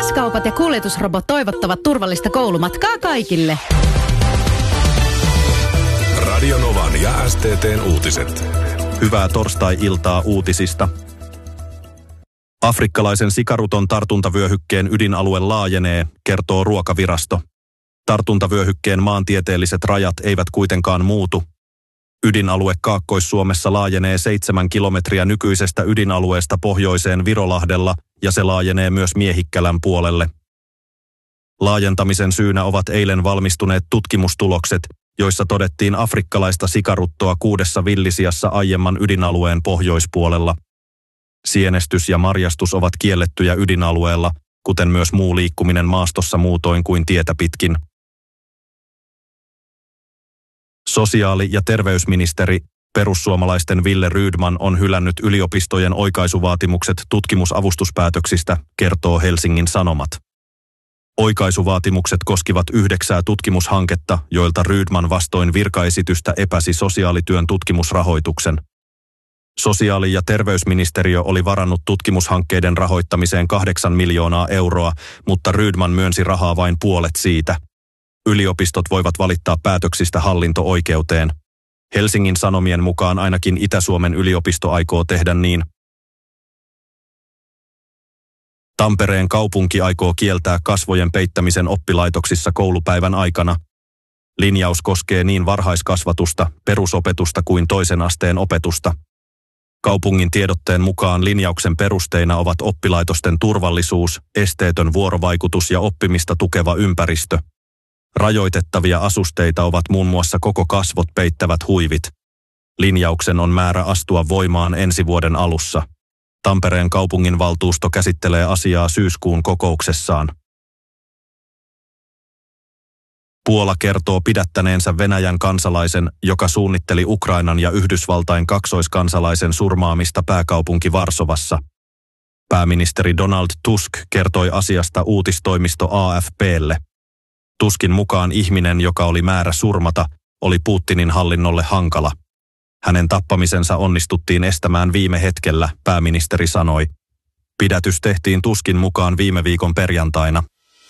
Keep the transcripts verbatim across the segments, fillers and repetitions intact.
S-kaupat ja kuljetusrobot toivottavat turvallista koulumatkaa kaikille. Radio Novan ja S T T:n uutiset. Hyvää torstai-iltaa uutisista. Afrikkalaisen sikaruton tartuntavyöhykkeen ydinalue laajenee, kertoo Ruokavirasto. Tartuntavyöhykkeen maantieteelliset rajat eivät kuitenkaan muutu. Ydinalue Kaakkois-Suomessa laajenee seitsemän kilometriä nykyisestä ydinalueesta pohjoiseen Virolahdella ja se laajenee myös Miehikkälän puolelle. Laajentamisen syynä ovat eilen valmistuneet tutkimustulokset, joissa todettiin afrikkalaista sikaruttoa kuudessa villisiassa aiemman ydinalueen pohjoispuolella. Sienestys ja marjastus ovat kiellettyjä ydinalueella, kuten myös muu liikkuminen maastossa muutoin kuin tietä pitkin. Sosiaali- ja terveysministeri, perussuomalaisten Ville Rydman on hylännyt yliopistojen oikaisuvaatimukset tutkimusavustuspäätöksistä, kertoo Helsingin Sanomat. Oikaisuvaatimukset koskivat yhdeksää tutkimushanketta, joilta Rydman vastoin virkaesitystä epäsi sosiaalityön tutkimusrahoituksen. Sosiaali- ja terveysministeriö oli varannut tutkimushankkeiden rahoittamiseen kahdeksan miljoonaa euroa, mutta Rydman myönsi rahaa vain puolet siitä. Yliopistot voivat valittaa päätöksistä hallinto-oikeuteen. Helsingin Sanomien mukaan ainakin Itä-Suomen yliopisto aikoo tehdä niin. Tampereen kaupunki aikoo kieltää kasvojen peittämisen oppilaitoksissa koulupäivän aikana. Linjaus koskee niin varhaiskasvatusta, perusopetusta kuin toisen asteen opetusta. Kaupungin tiedotteen mukaan linjauksen perusteina ovat oppilaitosten turvallisuus, esteetön vuorovaikutus ja oppimista tukeva ympäristö. Rajoitettavia asusteita ovat muun muassa koko kasvot peittävät huivit. Linjauksen on määrä astua voimaan ensi vuoden alussa. Tampereen kaupunginvaltuusto käsittelee asiaa syyskuun kokouksessaan. Puola kertoo pidättäneensä Venäjän kansalaisen, joka suunnitteli Ukrainan ja Yhdysvaltain kaksoiskansalaisen surmaamista pääkaupunki Varsovassa. Pääministeri Donald Tusk kertoi asiasta uutistoimisto A F P:lle. Tuskin mukaan ihminen, joka oli määrä surmata, oli Putinin hallinnolle hankala. Hänen tappamisensa onnistuttiin estämään viime hetkellä, pääministeri sanoi. Pidätys tehtiin Tuskin mukaan viime viikon perjantaina.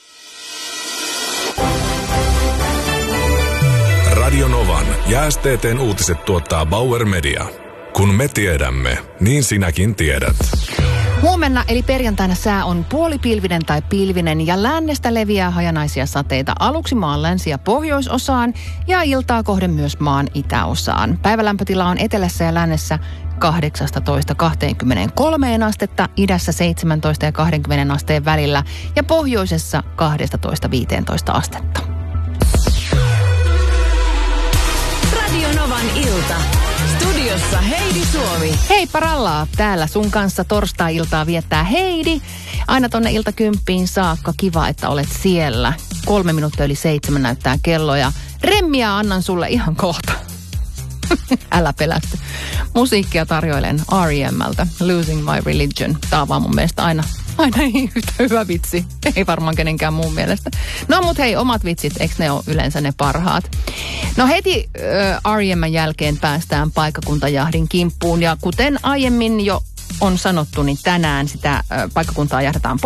Radio Novan ja S T T:n uutiset tuottaa Bauer Media. Kun me tiedämme, niin sinäkin tiedät. Huomenna eli perjantaina sää on puolipilvinen tai pilvinen ja lännestä leviää hajanaisia sateita aluksi maan länsi- ja pohjoisosaan ja iltaa kohden myös maan itäosaan. Päivälämpötila on etelässä ja lännessä kahdeksastatoista kaksikymmentäkolme astetta, idässä seitsemäntoista ja kaksikymmentä asteen välillä ja pohjoisessa kaksitoista viisitoista astetta. Radio Novan ilta. Studiossa Heidi Suomi. Hei parallaa, täällä sun kanssa torstai-iltaa viettää Heidi. Aina tonne iltakymppiin saakka, kiva että olet siellä. Kolme minuuttia yli seitsemän näyttää kello ja remmiä annan sulle ihan kohta. Älä pelästy. Musiikkia tarjoilen R E M:ltä, Losing My Religion. Tää on vaan mun mielestä aina, aina yhtä hyvä vitsi. Ei varmaan kenenkään muun mielestä. No mut hei, omat vitsit, eikö ne ole yleensä ne parhaat? No heti äh, R E M:n jälkeen päästään paikkakuntajahdin kimppuun. Ja kuten aiemmin jo on sanottu, niin tänään sitä äh, paikkakuntaa jahdataan